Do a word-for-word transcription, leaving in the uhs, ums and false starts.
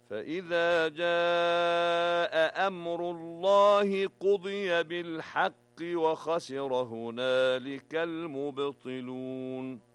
فإذا جاء أمر الله قضي بالحق وخسر هنالك المبطلون.